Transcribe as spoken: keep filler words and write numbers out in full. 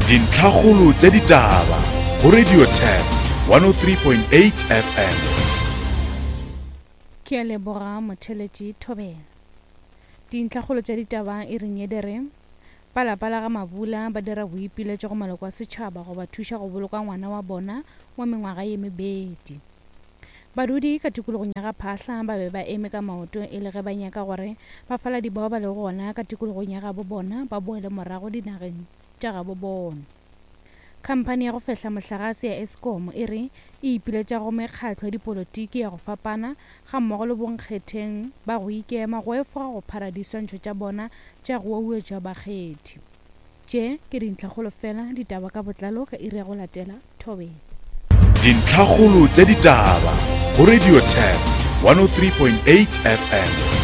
Dintlhakgolo tsa ditaba go Radio Tef one oh three point eight F M. Ke a leboga motheletši Thobela. Dintlhakgolo tša ditaba e reng edere palapala ga Mabula ba dira boipiletšo go maloko a setšhaba go ba thuša go boloka ngwana wa bona wa mengwaga ye mebedi. Badudi ka tikologong ya ga Phahla ba be ba eme ka maoto e le ge ba nyaka gore bafaladi bao ba le gona ka tikologong ya gabo bona ba boele morago dinageng tša gabo bona. Khamphane ya go fehla mohlagase ya Eskom e re e ipiletša go mekgatlo ya dipolotiki ya go fapana ga mmogo le bonkgetheng ba go ikema go efoga go phara diswantšho tša bona tša go uetša bakgethi. Tše ke dintlhakgolo fela, ditaba ka botlalo ka iri ya go latela Thobela. Dintlhakgolo tsa ditaba go Radio Tef one oh three point eight F M.